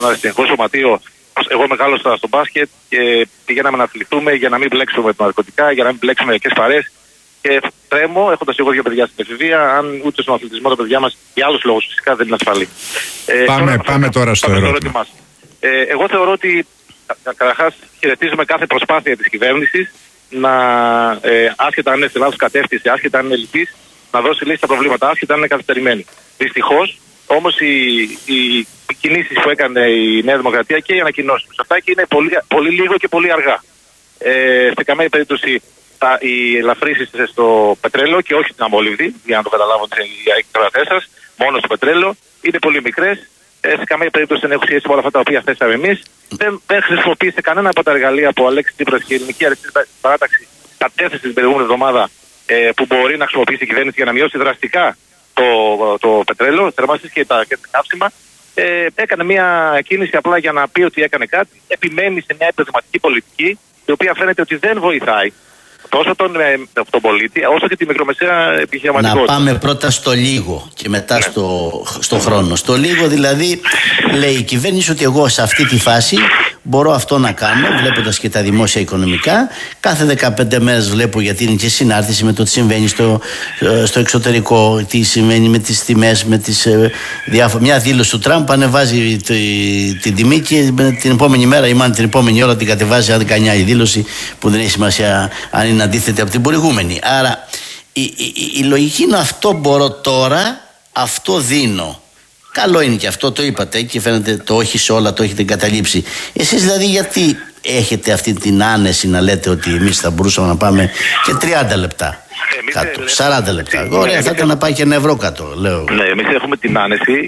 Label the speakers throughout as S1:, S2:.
S1: αριστεχνικό σωματείο. Εγώ μεγάλωσα στο μπάσκετ και πηγαίναμε να αθληθούμε για να μην μπλέξουμε με τα ναρκωτικά, για να μην μπλέξουμε με παρές. Και τρέμω, έχοντας εγώ 2 παιδιά στην εφηβεία, αν ούτε στον αθλητισμό τα παιδιά μας για άλλους λόγους φυσικά δεν είναι ασφαλή.
S2: Πάμε τώρα στο ερώτημα.
S1: Εγώ θεωρώ ότι καταρχάς χαιρετίζουμε κάθε προσπάθεια της κυβέρνησης να, άσχετα αν είναι στη λάθος κατεύθυνση, άσχετα αν είναι λυπής, να δώσει λύση στα προβλήματα, άσχετα αν είναι καθυστερημένη. Δυστυχώς, όμως οι κινήσεις που έκανε η Νέα Δημοκρατία και οι ανακοινώσεις του Μητσοτάκη είναι πολύ λίγο και πολύ αργά. Σε καμία περίπτωση οι ελαφρύσεις στο πετρέλαιο και όχι την αμόλυβδη, για να το καταλάβουν οι ακροατές σας, μόνο στο πετρέλαιο, είναι πολύ μικρές. Σε καμία περίπτωση δεν έχουν σχέση με όλα αυτά τα οποία θέσαμε εμείς. Δεν χρησιμοποίησε κανένα από τα εργαλεία που ο Αλέξης Τσίπρας και η Ελληνική Αριστερή Παράταξη κατέθεσε την προηγούμενη εβδομάδα που μπορεί να χρησιμοποιήσει η κυβέρνηση για να μειώσει δραστικά το πετρέλαιο, θερμάσεις και τα καύσιμα. Έκανε μια κίνηση απλά για να πει ότι έκανε κάτι. Επιμένει σε μια επιδοματική πολιτική, η οποία φαίνεται ότι δεν βοηθάει τόσο τον πολίτη, όσο και τη μικρομεσαία επιχειρηματικότητα.
S3: Να πάμε πρώτα στο λίγο και μετά στο χρόνο. Στο λίγο δηλαδή λέει η κυβέρνηση ότι εγώ σε αυτή τη φάση μπορώ αυτό να κάνω, βλέποντας και τα δημόσια οικονομικά. Κάθε 15 μέρες βλέπω, γιατί είναι και συνάρτηση με το τι συμβαίνει στο εξωτερικό, τι συμβαίνει με τις τιμές, με τις μια δήλωση του Τραμπ ανεβάζει την τιμή και την επόμενη μέρα ή μάλλον την επόμενη ώρα την κατεβάζει, αν κάνει άλλη δήλωση που δεν έχει σημασία αν είναι αντίθετη από την προηγούμενη. Άρα η λογική είναι αυτό μπορώ τώρα, αυτό δίνω. Καλό είναι και αυτό, το είπατε και φαίνεται το όχι σε όλα το έχετε εγκαταλείψει. Εσείς δηλαδή γιατί έχετε αυτή την άνεση να λέτε ότι εμείς θα μπορούσαμε να πάμε και 30 λεπτά κάτω, 40 λεπτά. Ωραία, θα ήταν να πάει και €1 κάτω, λέω.
S1: Ναι, εμείς έχουμε την άνεση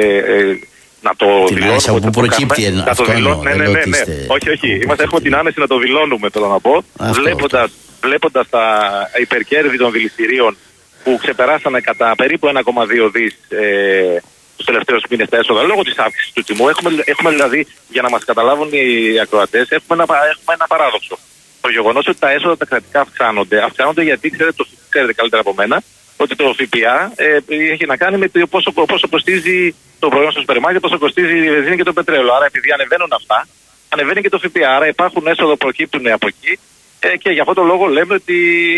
S1: να το δηλώνουμε.
S3: Από πού προκύπτει αυτό?
S1: Όχι. Έχουμε την άνεση να το δηλώνουμε, θέλω να πω. Βλέποντας τα υπερκέρδη των δηληστηρίων που ξεπεράσανε κατά περίπου 1,2 δις τους τελευταίους μήνες τα έσοδα λόγω της αύξησης του τιμού. Έχουμε δηλαδή, για να μας καταλάβουν οι ακροατές, έχουμε ένα παράδοξο. Το γεγονός ότι τα έσοδα τα κρατικά αυξάνονται γιατί ξέρετε καλύτερα από μένα ότι το ΦΠΑ έχει να κάνει με το πόσο κοστίζει το προϊόν στο σούπερ μάρκετ, πόσο κοστίζει η βενζίνη και το πετρέλαιο. Άρα επειδή ανεβαίνουν αυτά, ανεβαίνει και το ΦΠΑ. Άρα υπάρχουν έσοδα που προκύπτουν από εκεί και για αυτόν τον λόγο λέμε ότι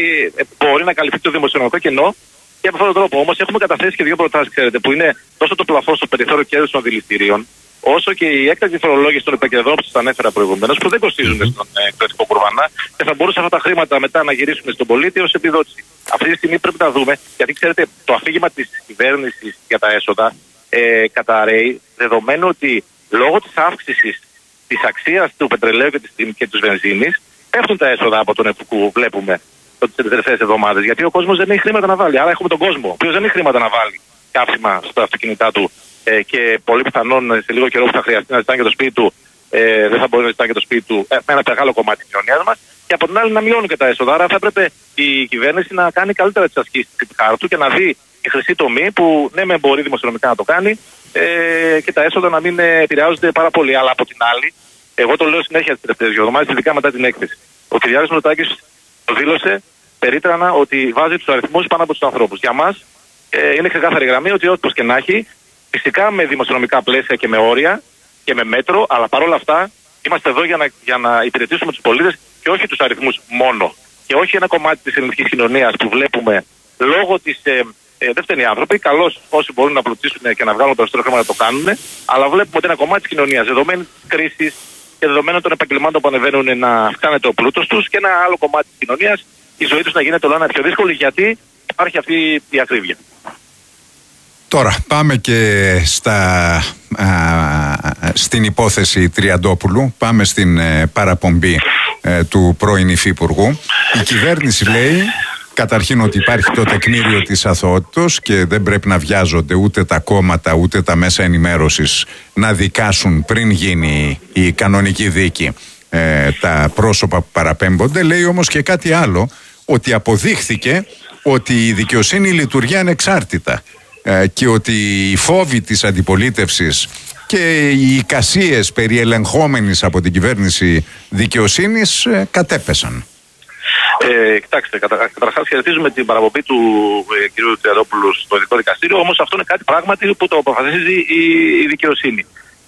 S1: μπορεί να καλυφθεί το δημοσιονομικό κενό. Και από αυτόν τον τρόπο όμως έχουμε καταθέσει και 2 προτάσεις, ξέρετε, που είναι τόσο το πλαφόν στο περιθώριο κέρδους των δηληστηρίων, όσο και η έκτακτη φορολόγηση των υπερκερδών που σας ανέφερα προηγουμένως, που δεν κοστίζουν στον κρατικό κουρβανά και θα μπορούσαν αυτά τα χρήματα μετά να γυρίσουν στον πολίτη ως επιδότηση. Αυτή τη στιγμή πρέπει να δούμε, γιατί ξέρετε, το αφήγημα της κυβέρνησης για τα έσοδα καταρρέει, δεδομένου ότι λόγω της αύξησης της αξίας του πετρελαίου και της βενζίνης πέφτουν τα έσοδα από τον που βλέπουμε τις τελευταίες εβδομάδες. Γιατί ο κόσμος δεν έχει χρήματα να βάλει. Άρα έχουμε τον κόσμο, ο οποίος δεν έχει χρήματα να βάλει καύσιμα στα αυτοκίνητά του και πολύ πιθανόν σε λίγο καιρό που θα χρειαστεί να ζητάνε και το σπίτι του, δεν θα μπορεί να ζητάνε και το σπίτι του με ένα μεγάλο κομμάτι της κοινωνίας μας. Και από την άλλη να μειώνουν και τα έσοδα. Άρα θα έπρεπε η κυβέρνηση να κάνει καλύτερα τις ασκήσεις της χάρτου και να δει τη χρυσή τομή που ναι, με μπορεί δημοσιονομικά να το κάνει και τα έσοδα να μην επηρεάζονται πάρα πολύ. Αλλά από την άλλη, εγώ το λέω συνέχεια τις τελευταίες εβδομάδες, ειδικά μετά την έκθεση. Ο κ. Μητσοτάκης το δήλωσε περίτρανα ότι βάζει τους αριθμούς πάνω από τους ανθρώπους. Για μας είναι ξεκάθαρη γραμμή ότι όπως και να έχει, φυσικά με δημοσιονομικά πλαίσια και με όρια και με μέτρο, αλλά παρόλα αυτά είμαστε εδώ για να υπηρετήσουμε τους πολίτες και όχι τους αριθμούς μόνο. Και όχι ένα κομμάτι της ελληνικής κοινωνίας που βλέπουμε λόγω της. Δεν φταίνει οι άνθρωποι. Καλώς όσοι μπορούν να πλουτίσουν και να βγάλουν περισσότερο χρήμα να το κάνουν, αλλά βλέπουμε ότι ένα κομμάτι της κοινωνίας, δεδομένη της κρίσης και δεδομένων των επαγγελμάτων που ανεβαίνουν, να αυξάνεται ο πλούτος τους και ένα άλλο κομμάτι της κοινωνίας, η ζωή τους να γίνεται όλο ένα πιο δύσκολη γιατί υπάρχει αυτή η ακρίβεια.
S2: Τώρα πάμε και στην υπόθεση Τριαντόπουλου, πάμε στην παραπομπή του πρώην Υφυπουργού. Η κυβέρνηση λέει καταρχήν ότι υπάρχει το τεκμήριο της αθωότητος και δεν πρέπει να βιάζονται ούτε τα κόμματα ούτε τα μέσα ενημέρωσης να δικάσουν πριν γίνει η κανονική δίκη τα πρόσωπα που παραπέμπονται. Λέει όμως και κάτι άλλο, ότι αποδείχθηκε ότι η δικαιοσύνη λειτουργεί ανεξάρτητα και ότι οι φόβοι της αντιπολίτευσης και οι εικασίες περί ελεγχόμενης από την κυβέρνηση δικαιοσύνης κατέπεσαν.
S1: Κοιτάξτε, καταρχάς χαιρετίζουμε την παραπομπή του κ. Τριαντόπουλου στο Ειδικό Δικαστήριο, όμως αυτό είναι κάτι πράγματι που το αποφασίζει η δικαιοσύνη.